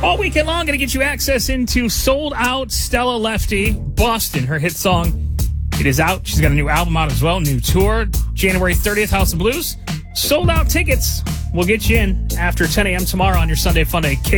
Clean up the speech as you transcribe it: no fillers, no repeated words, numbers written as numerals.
All weekend long, going to get you access into sold out Stella Lefty, Boston. Her hit song, it is out. She's got a new album out as well, new tour. January 30th, House of Blues. Sold out tickets. We'll get you in after 10 a.m. tomorrow on your Sunday Fun Day.